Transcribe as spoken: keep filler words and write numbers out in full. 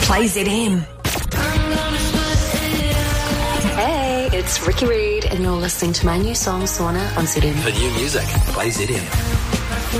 Play Z M. Hey, it's Ricky Reed, and you're listening to my new song, Sauna, on Z M. For new music, play Z M.